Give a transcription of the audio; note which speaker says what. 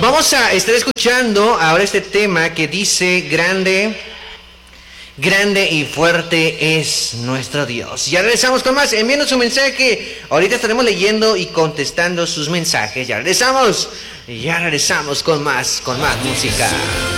Speaker 1: vamos a estar escuchando ahora este tema que dice grande, grande y fuerte es nuestro Dios. Ya regresamos con más, envíenos su mensaje, ahorita estaremos leyendo y contestando sus mensajes. Ya regresamos con más música.